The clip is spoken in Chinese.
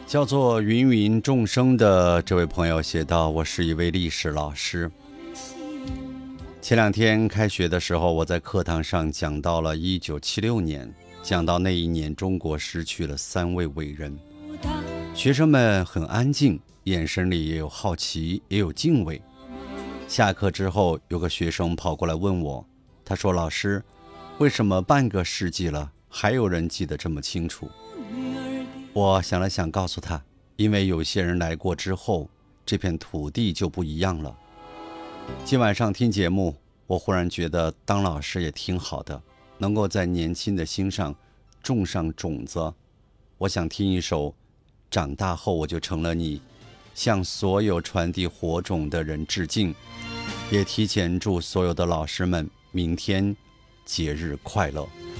叫做芸芸众生的这位朋友写道，我是一位历史老师。前2天开学的时候，我在课堂上讲到了1976年，讲到那一年中国失去了3位伟人。学生们很安静，眼神里也有好奇，也有敬畏。下课之后，有个学生跑过来问我，他说，老师，为什么半个世纪了还有人记得这么清楚？我想了想告诉他，因为有些人来过之后，这片土地就不一样了。今晚上听节目，我忽然觉得当老师也挺好的，能够在年轻的心上种上种子。我想听一首长大后我就成了你，向所有传递火种的人致敬，也提前祝所有的老师们明天节日快乐。